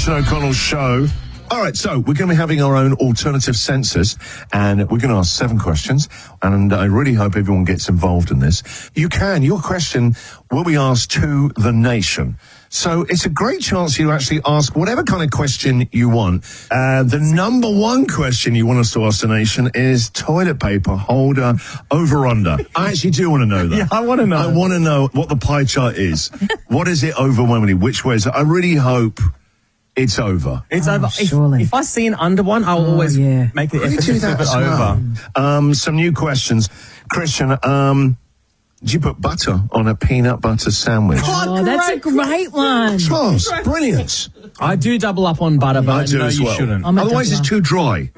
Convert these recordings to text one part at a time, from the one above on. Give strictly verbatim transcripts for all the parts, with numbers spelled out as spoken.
Christian O'Connell Show. All right, so we're going to be having our own alternative census, and we're going to ask seven questions, and I really hope everyone gets involved in this. You can. Your question will be asked to the nation. So it's a great chance you actually ask whatever kind of question you want. Uh, the number one question you want us to ask the nation is toilet paper holder over under. I actually do want to know that. Yeah, I want to know. I want to know what the pie chart is. What is it overwhelmingly? Which way is it? I really hope it's over. It's Oh, over. surely. If, if I see an under one, I'll Oh, always yeah. make the Really effort do to that flip it as well. over. Um, some new questions. Christian, um, did you put butter on a peanut butter sandwich? Oh, that's a great one. Charles, brilliant. I do double up on butter, but I I do know as you well. shouldn't. I'm a Otherwise, doubler. it's too dry.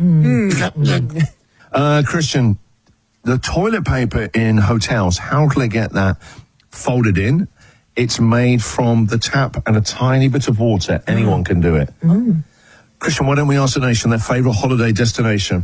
uh, Christian, the toilet paper in hotels, how do they get that folded in? It's made from the tap and a tiny bit of water. Anyone can do it. Mm. Christian, why don't we ask the nation their favourite holiday destination?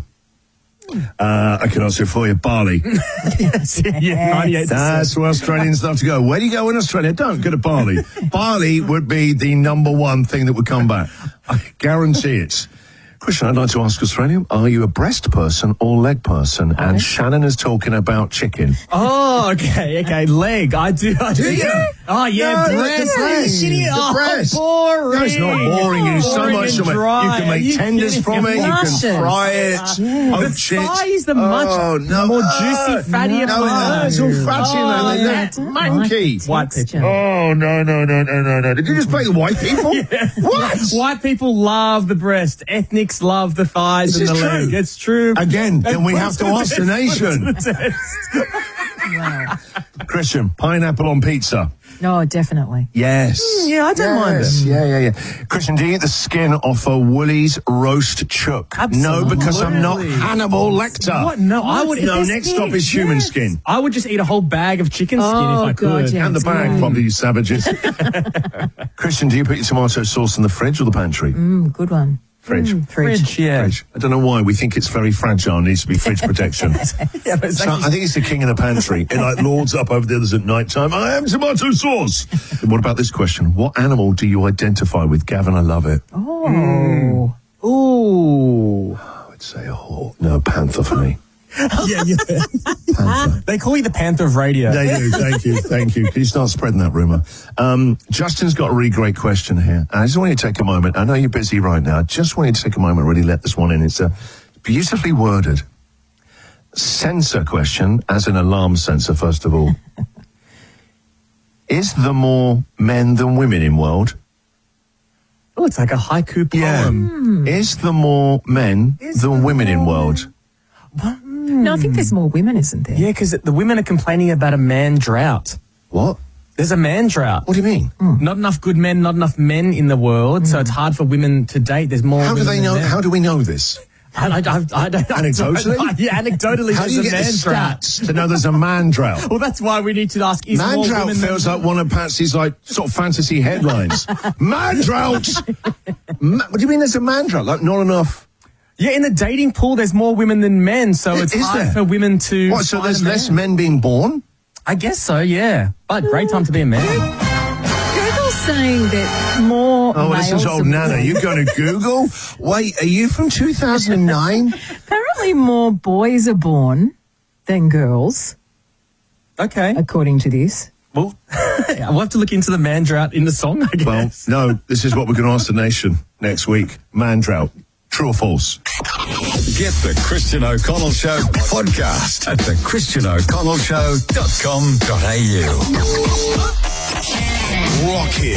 Uh, I can answer it for you. Bali. Yes, yeah, ninety-eight percent. That's where Australians love to go. Where do you go in Australia? Don't go to Bali. Bali would be the number one thing that would come back. I guarantee it. Christian, I'd like to ask Australia, are you a breast person or leg person? And Shannon is talking about chicken. Oh, okay, okay. Leg. I do. I do. you? Oh, yeah. No, breast. the breast. Are you kidding? The Oh, breast. boring. No, it's not boring. It's so Boring much and of it. You dry. can make Are you tenders kidding? from it. You Luscious. can fry it. The Poach it. thigh is the much oh, no. more Uh, juicy, fattier No, part. it's all fatty Oh, and yeah. that's manky. White Texture. people. Oh, no, no, no, no, no, no. Did you just play the white people? What? White people love the breast. Ethnics love the thighs This and is the true. leg. It's true. Again, then we Put have it to the ask the test. Put it nation. to the test. Wow. Christian, pineapple on pizza. No, definitely. Yes. yeah, I don't mind Yes. it. Yeah, yeah, yeah. Christian, do you eat the skin off a Woolies roast chook? No, because I'm not Absolutely. Hannibal Lecter. What? No, I would. No, Yes, next yes, stop is human yes. skin. I would just eat a whole bag of chicken skin Oh, if I God, could. yeah. And the bag, Mm. probably, you savages. Christian, do you put your tomato sauce in the fridge or the pantry? Mm, good one. Fridge. Mm, fridge. Fridge, yeah. Fridge. I don't know why we think it's very fragile and needs to be fridge protection. Yeah, but it's So actually- I think it's the king in the pantry. It like lords up over the others at night time. I am tomato sauce. What about this question? What animal do you identify with? Gavin, I love it. Oh. Ooh. I would say a hawk. No, panther for me. yeah, yeah. Panther. They call you the Panther of radio. They do. Thank you. Thank you. Can you start spreading that rumour? Um, Justin's got a really great question here. I just want you to take a moment. I know you're busy right now. I just want you to take a moment and really let this one in. It's a beautifully worded sensor question, as an alarm sensor, first of all. Is there more men than women in world? Oh, it's like a haiku poem. Is there more men Is than there women in more? world? No, I think there's more women, isn't there? Yeah, because the women are complaining about a man drought. What? There's a man drought. What do you mean? Not enough good men, not enough men in the world, so it's hard for women to date. There's more. How do women they than know? men. How do we know this? I, I, I, I don't. Anecdotally? I, yeah, anecdotally. How do there's you a get the man drought. stats to know there's a man drought? Well, that's why we need to ask: is Man more drought women feels than like one of Patsy's like sort of fantasy headlines. Man drought. Ma- what do you mean there's a man drought? Like not enough. Yeah, in the dating pool, there's more women than men, so it's Is hard there? for women to. What? So find there's a man. less men being born? I guess so. Yeah, but great time to be a man. Google's saying that more Oh, well, this is males old are Nana. born- You're going to Google? Wait, are you from two thousand nine? Apparently more boys are born than girls, Okay. according to this. Well, we'll have to look into the man drought in the song, I Well, guess. no, this is what we're going to ask the nation next week. Man drought. True or false? Get the Christian O'Connell Show podcast at the christian o'connell show dot com dot a u. Rock it.